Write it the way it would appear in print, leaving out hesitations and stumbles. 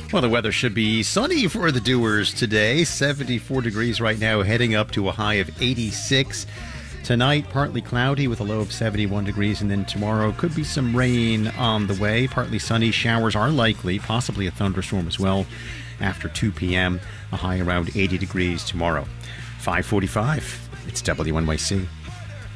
Well, the weather should be sunny for the doers today. 74 degrees right now, heading up to a high of 86. Tonight, partly cloudy with a low of 71 degrees, and then tomorrow could be some rain on the way. Partly sunny, showers are likely, possibly a thunderstorm as well after 2 p.m. A high around 80 degrees tomorrow. 5:45. It's WNYC.